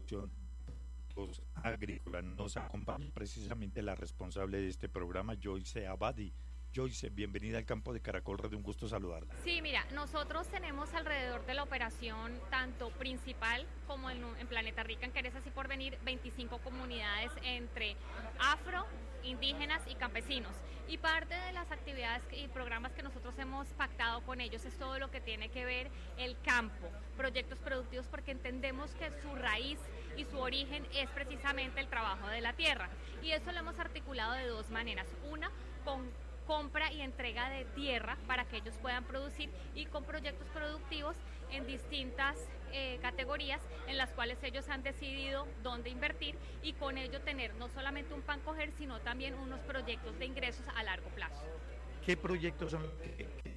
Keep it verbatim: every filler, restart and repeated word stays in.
producción agrícola. Nos acompaña precisamente la responsable de este programa, Joyce Abadi. Joyce, bienvenida al Campo de Caracol Radio, un gusto saludarla. Sí, mira, nosotros tenemos alrededor de la operación, tanto principal como en, en Planeta Rica, en Querés Así por Venir, veinticinco comunidades entre afro, indígenas y campesinos. Y parte de las actividades y programas que nosotros hemos pactado con ellos es todo lo que tiene que ver el campo, proyectos productivos, porque entendemos que su raíz y su origen es precisamente el trabajo de la tierra. Y eso lo hemos articulado de dos maneras. Una, con compra y entrega de tierra para que ellos puedan producir, y con proyectos productivos en distintas eh, categorías en las cuales ellos han decidido dónde invertir, y con ello tener no solamente un pan coger, sino también unos proyectos de ingresos a largo plazo. ¿Qué proyectos son los que,